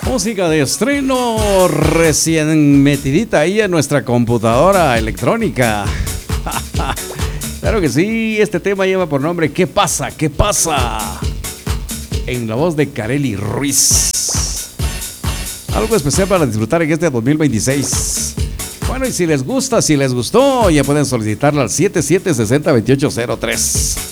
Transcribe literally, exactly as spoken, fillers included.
Música de estreno recién metidita ahí en nuestra computadora electrónica. Claro que sí, este tema lleva por nombre ¿Qué pasa? ¿Qué pasa? En la voz de Kareli Ruiz. Algo especial para disfrutar en este dos mil veintiséis. Bueno, y si les gusta, si les gustó, ya pueden solicitarla al siete siete seis cero dos ocho cero tres.